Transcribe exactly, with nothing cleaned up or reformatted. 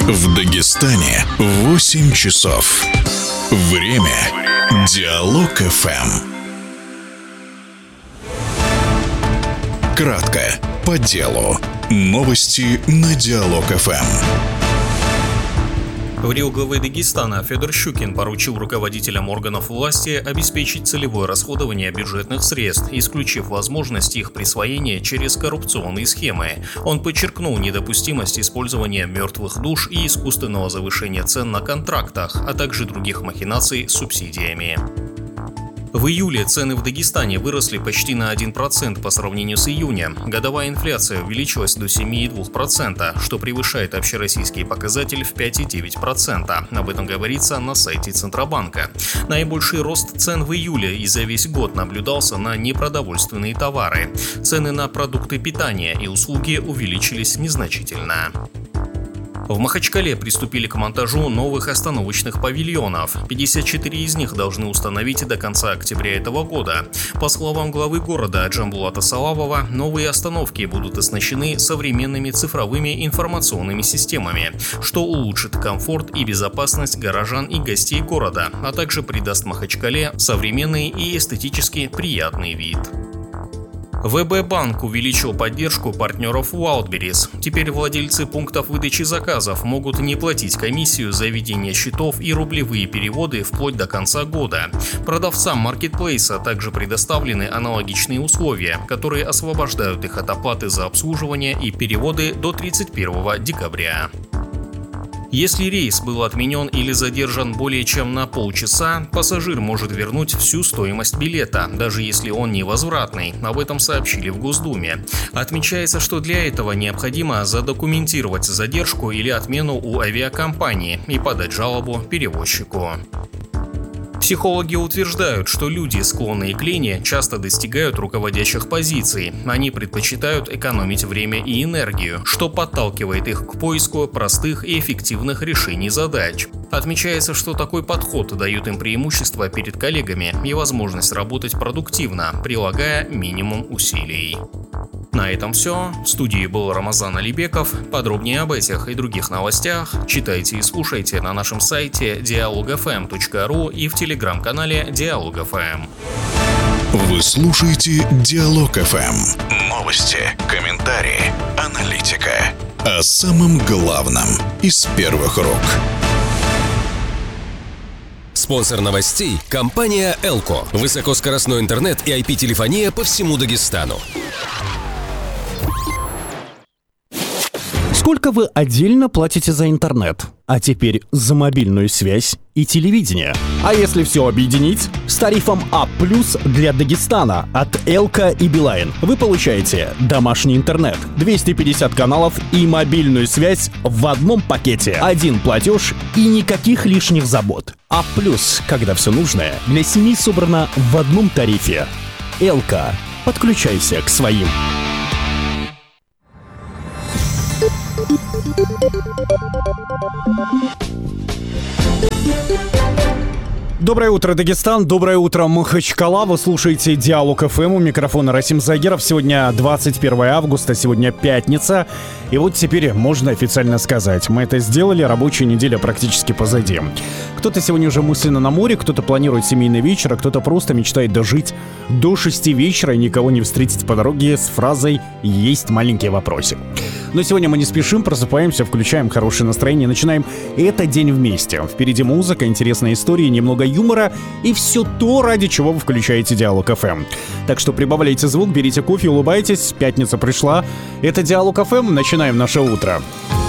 В Дагестане восемь часов. Время Диалог эф эм. Кратко, по делу. Новости на Диалог эф эм. В Рио главы Дагестана Федор Щукин поручил руководителям органов власти обеспечить целевое расходование бюджетных средств, исключив возможность их присвоения через коррупционные схемы. Он подчеркнул недопустимость использования мертвых душ и искусственного завышения цен на контрактах, а также других махинаций с субсидиями. В июле цены в Дагестане выросли почти на один процент по сравнению с июнем. Годовая инфляция увеличилась до семь целых две десятых процента, что превышает общероссийский показатель в пять целых девять десятых процента. Об этом говорится на сайте Центробанка. Наибольший рост цен в июле и за весь год наблюдался на непродовольственные товары. Цены на продукты питания и услуги увеличились незначительно. В Махачкале приступили к монтажу новых остановочных павильонов. пятьдесят четыре из них должны установить до конца октября этого года. По словам главы города Джамбулата Салавова, новые остановки будут оснащены современными цифровыми информационными системами, что улучшит комфорт и безопасность горожан и гостей города, а также придаст Махачкале современный и эстетически приятный вид. вэ бэ банк увеличил поддержку партнеров Wildberries. Теперь владельцы пунктов выдачи заказов могут не платить комиссию за ведение счетов и рублевые переводы вплоть до конца года. Продавцам маркетплейса также предоставлены аналогичные условия, которые освобождают их от оплаты за обслуживание и переводы до тридцать первого декабря. Если рейс был отменен или задержан более чем на полчаса, пассажир может вернуть всю стоимость билета, даже если он невозвратный. Об этом сообщили в Госдуме. Отмечается, что для этого необходимо задокументировать задержку или отмену у авиакомпании и подать жалобу перевозчику. Психологи утверждают, что люди, склонные к лени, часто достигают руководящих позиций. Они предпочитают экономить время и энергию, что подталкивает их к поиску простых и эффективных решений задач. Отмечается, что такой подход дает им преимущество перед коллегами и возможность работать продуктивно, прилагая минимум усилий. На этом все. В студии был Рамазан Алибеков. Подробнее об этих и других новостях читайте и слушайте на нашем сайте диалог эф эм точка ру и в телеграм-канале Диалог эф эм. Вы слушаете Диалог эф эм. Новости, комментарии, аналитика. О самом главном из первых рук. Спонсор новостей – компания Элко. Высокоскоростной интернет и ай пи-телефония по всему Дагестану. Сколько вы отдельно платите за интернет? А теперь за мобильную связь и телевидение. А если все объединить? С тарифом А плюс для Дагестана от Элка и Билайн вы получаете домашний интернет, двести пятьдесят каналов и мобильную связь в одном пакете. Один платеж и никаких лишних забот. А плюс, когда все нужное для семьи собрано в одном тарифе. Элка. Подключайся к своим. Доброе утро, Дагестан. Доброе утро, Махачкала. Вы слушаете Диалог эф эм. У микрофона Расим Загиров. Сегодня двадцать первое августа, сегодня пятница. И вот теперь можно официально сказать, мы это сделали, рабочая неделя практически позади. Кто-то сегодня уже мысленно на море, кто-то планирует семейный вечер, а кто-то просто мечтает дожить до шести вечера и никого не встретить по дороге с фразой «Есть маленький вопросик». Но сегодня мы не спешим, просыпаемся, включаем хорошее настроение, начинаем этот день вместе. Впереди музыка, интересные истории, немного юмора и все то, ради чего вы включаете Диалог эф эм. Так что прибавляйте звук, берите кофе, улыбайтесь, пятница пришла. Это Диалог эф эм, начинаем наше утро.